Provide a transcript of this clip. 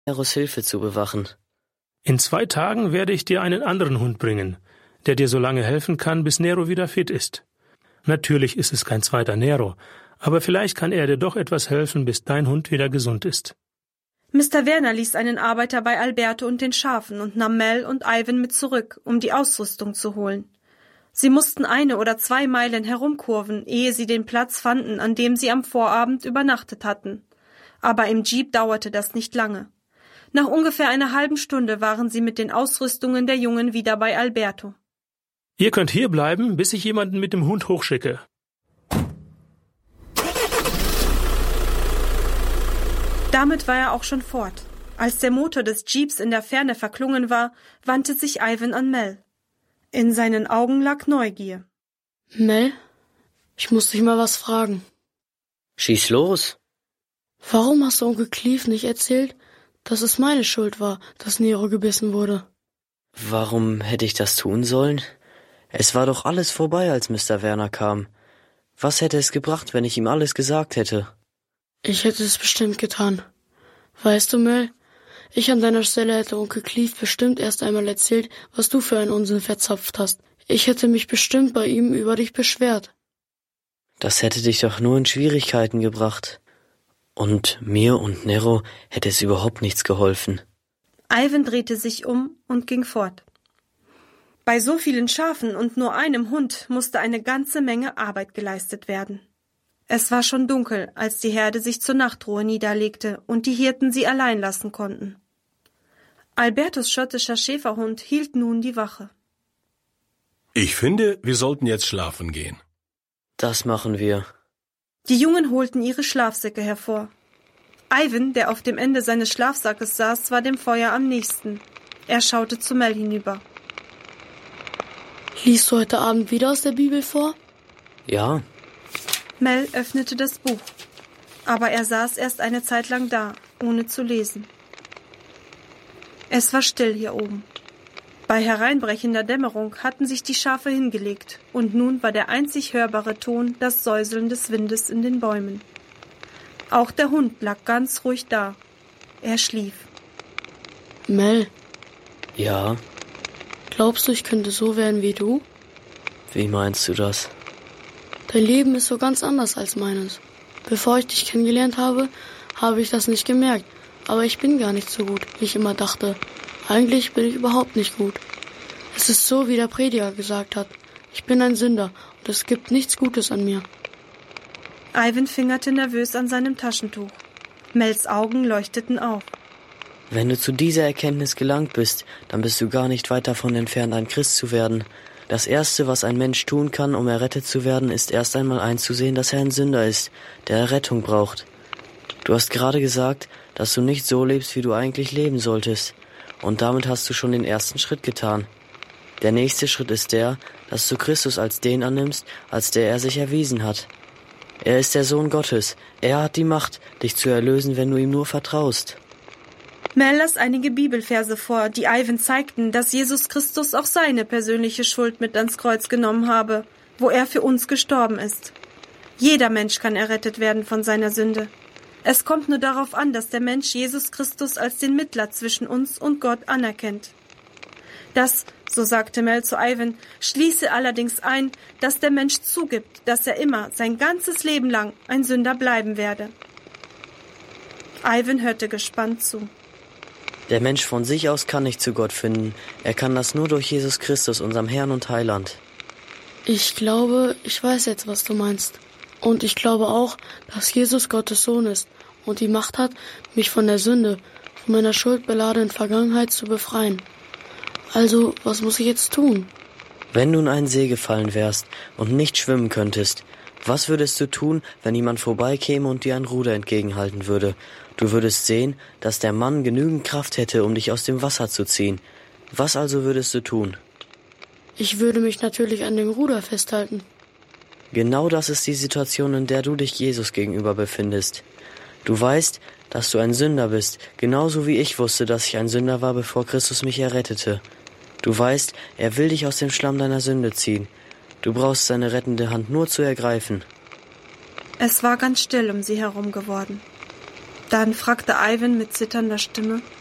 Neros Hilfe zu bewachen. In 2 Tagen werde ich dir einen anderen Hund bringen, der dir so lange helfen kann, bis Nero wieder fit ist. Natürlich ist es kein zweiter Nero, aber vielleicht kann er dir doch etwas helfen, bis dein Hund wieder gesund ist. Mr. Werner ließ einen Arbeiter bei Alberto und den Schafen und nahm Mel und Ivan mit zurück, um die Ausrüstung zu holen. Sie mussten 1 oder 2 Meilen herumkurven, ehe sie den Platz fanden, an dem sie am Vorabend übernachtet hatten. Aber im Jeep dauerte das nicht lange. Nach ungefähr einer halben Stunde waren sie mit den Ausrüstungen der Jungen wieder bei Alberto. Ihr könnt hier bleiben, bis ich jemanden mit dem Hund hochschicke. Damit war er auch schon fort. Als der Motor des Jeeps in der Ferne verklungen war, wandte sich Ivan an Mel. In seinen Augen lag Neugier. Mel, ich muss dich mal was fragen. Schieß los. Warum hast du Onkel Cleve nicht erzählt, dass es meine Schuld war, dass Nero gebissen wurde? Warum hätte ich das tun sollen? Es war doch alles vorbei, als Mr. Werner kam. Was hätte es gebracht, wenn ich ihm alles gesagt hätte? Ich hätte es bestimmt getan. Weißt du, Mel, ich an deiner Stelle hätte Onkel Cleve bestimmt erst einmal erzählt, was du für einen Unsinn verzapft hast. Ich hätte mich bestimmt bei ihm über dich beschwert. Das hätte dich doch nur in Schwierigkeiten gebracht. Und mir und Nero hätte es überhaupt nichts geholfen. Ivan drehte sich um und ging fort. Bei so vielen Schafen und nur einem Hund musste eine ganze Menge Arbeit geleistet werden. Es war schon dunkel, als die Herde sich zur Nachtruhe niederlegte und die Hirten sie allein lassen konnten. Albertos schottischer Schäferhund hielt nun die Wache. Ich finde, wir sollten jetzt schlafen gehen. Das machen wir. Die Jungen holten ihre Schlafsäcke hervor. Ivan, der auf dem Ende seines Schlafsackes saß, war dem Feuer am nächsten. Er schaute zu Mel hinüber. Liest du heute Abend wieder aus der Bibel vor? Ja. Mel öffnete das Buch. Aber er saß erst eine Zeit lang da, ohne zu lesen. Es war still hier oben. Bei hereinbrechender Dämmerung hatten sich die Schafe hingelegt, und nun war der einzig hörbare Ton das Säuseln des Windes in den Bäumen. Auch der Hund lag ganz ruhig da. Er schlief. Mel. Ja? Glaubst du, ich könnte so werden wie du? Wie meinst du das? Dein Leben ist so ganz anders als meines. Bevor ich dich kennengelernt habe, habe ich das nicht gemerkt. Aber ich bin gar nicht so gut, wie ich immer dachte. Eigentlich bin ich überhaupt nicht gut. Es ist so, wie der Prediger gesagt hat. Ich bin ein Sünder und es gibt nichts Gutes an mir. Ivan fingerte nervös an seinem Taschentuch. Mels Augen leuchteten auf. Wenn du zu dieser Erkenntnis gelangt bist, dann bist du gar nicht weit davon entfernt, ein Christ zu werden. Das Erste, was ein Mensch tun kann, um errettet zu werden, ist erst einmal einzusehen, dass er ein Sünder ist, der Errettung braucht. Du hast gerade gesagt, dass du nicht so lebst, wie du eigentlich leben solltest. Und damit hast du schon den ersten Schritt getan. Der nächste Schritt ist der, dass du Christus als den annimmst, als der er sich erwiesen hat. Er ist der Sohn Gottes. Er hat die Macht, dich zu erlösen, wenn du ihm nur vertraust. Mel las einige Bibelverse vor, die Ivan zeigten, dass Jesus Christus auch seine persönliche Schuld mit ans Kreuz genommen habe, wo er für uns gestorben ist. Jeder Mensch kann errettet werden von seiner Sünde. Es kommt nur darauf an, dass der Mensch Jesus Christus als den Mittler zwischen uns und Gott anerkennt. Das, so sagte Mel zu Ivan, schließe allerdings ein, dass der Mensch zugibt, dass er immer, sein ganzes Leben lang, ein Sünder bleiben werde. Ivan hörte gespannt zu. Der Mensch von sich aus kann nicht zu Gott finden. Er kann das nur durch Jesus Christus, unserem Herrn und Heiland. Ich glaube, ich weiß jetzt, was du meinst. Und ich glaube auch, dass Jesus Gottes Sohn ist und die Macht hat, mich von der Sünde, von meiner schuldbeladenen Vergangenheit zu befreien. Also, was muss ich jetzt tun? Wenn du in einen See gefallen wärst und nicht schwimmen könntest, was würdest du tun, wenn jemand vorbeikäme und dir ein Ruder entgegenhalten würde? Du würdest sehen, dass der Mann genügend Kraft hätte, um dich aus dem Wasser zu ziehen. Was also würdest du tun? Ich würde mich natürlich an dem Ruder festhalten. Genau das ist die Situation, in der du dich Jesus gegenüber befindest. Du weißt, dass du ein Sünder bist, genauso wie ich wusste, dass ich ein Sünder war, bevor Christus mich errettete. Du weißt, er will dich aus dem Schlamm deiner Sünde ziehen. Du brauchst seine rettende Hand nur zu ergreifen. Es war ganz still um sie herum geworden. Dann fragte Ivan mit zitternder Stimme: